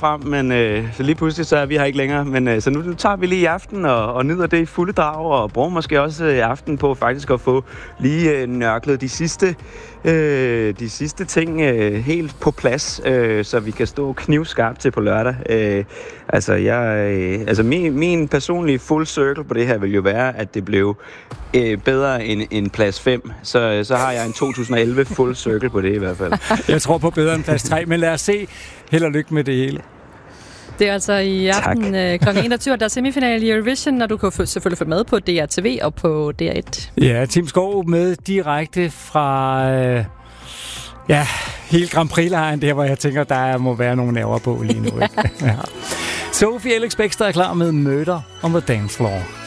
frem, men så lige pludselig så er vi her ikke længere. Men så nu tager vi lige i aften og nyder det i fulde drag, og bruger måske også aften på faktisk at få lige nørklet de sidste ting helt på plads, så vi kan stå knivskarpt til på lørdag. Min personlige full circle på det her vil jo være, at det blev bedre end plads 5. Så har jeg en 2011 full circle på det i hvert fald. Jeg tror på bedre end plads 3, men lad os se. Held og lykke med det hele. Det er altså i aften kl. 21, der er semifinale i Eurovision, og du kan selvfølgelig følge med på DRTV og på DR1. Ja, Tim Skov med direkte fra hele Grand Prix-lejren, der hvor jeg tænker, der må være nogle nerver på lige nu. Ikke? Ja. Sophie Elix Bextor er klar med Murder on the Dance Floor.